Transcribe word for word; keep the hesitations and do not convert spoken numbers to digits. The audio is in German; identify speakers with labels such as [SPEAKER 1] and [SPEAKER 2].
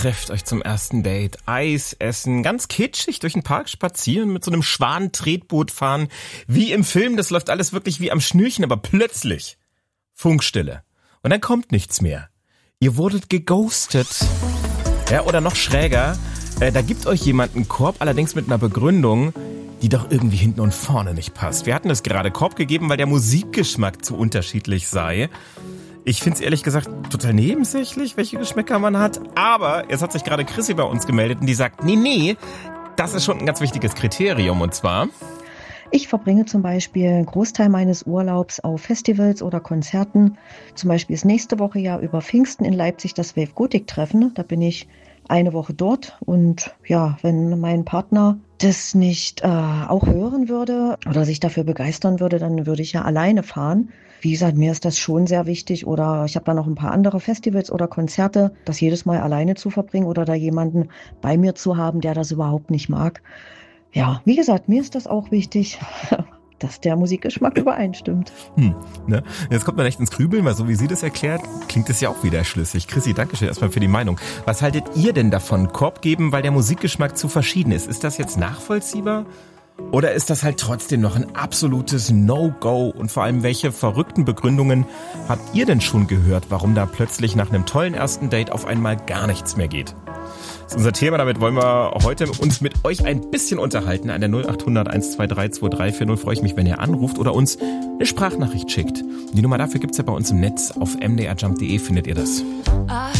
[SPEAKER 1] trefft euch zum ersten Date, Eis essen, ganz kitschig durch den Park spazieren, mit so einem Schwan-Tretboot fahren, wie im Film, das läuft alles wirklich wie am Schnürchen, aber plötzlich Funkstille. Und dann kommt nichts mehr. Ihr wurdet geghostet. Ja, oder noch schräger, äh, da gibt euch jemand einen Korb, allerdings mit einer Begründung, die doch irgendwie hinten und vorne nicht passt. Wir hatten es gerade Korb gegeben, weil der Musikgeschmack zu unterschiedlich sei. Ich finde es ehrlich gesagt total nebensächlich, welche Geschmäcker man hat. Aber jetzt hat sich gerade Chrissy bei uns gemeldet und die sagt, nee, nee, das ist schon ein ganz wichtiges Kriterium. Und zwar...
[SPEAKER 2] Ich verbringe zum Beispiel einen Großteil meines Urlaubs auf Festivals oder Konzerten. Zum Beispiel ist nächste Woche ja über Pfingsten in Leipzig das Wave Gothic Treffen. Da bin ich eine Woche dort. Und ja, wenn mein Partner das nicht äh, auch hören würde oder sich dafür begeistern würde, dann würde ich ja alleine fahren. Wie gesagt, mir ist das schon sehr wichtig. Oder ich habe da noch ein paar andere Festivals oder Konzerte, das jedes Mal alleine zu verbringen oder da jemanden bei mir zu haben, der das überhaupt nicht mag. Ja, wie gesagt, mir ist das auch wichtig, dass der Musikgeschmack übereinstimmt.
[SPEAKER 1] Hm, ne? Jetzt kommt man echt ins Grübeln, weil so wie sie das erklärt, klingt es ja auch wieder schlüssig. Chrissy, danke schön erstmal für die Meinung. Was haltet ihr denn davon? Korb geben, weil der Musikgeschmack zu verschieden ist. Ist das jetzt nachvollziehbar? Oder ist das halt trotzdem noch ein absolutes No-Go? Und vor allem, welche verrückten Begründungen habt ihr denn schon gehört, warum da plötzlich nach einem tollen ersten Date auf einmal gar nichts mehr geht? Das ist unser Thema, damit wollen wir heute uns mit euch ein bisschen unterhalten. An der null acht hundert eins zwei drei zwei drei vier null freue ich mich, wenn ihr anruft oder uns eine Sprachnachricht schickt. Die Nummer dafür gibt's ja bei uns im Netz. Auf m d r jump punkt d e findet ihr das.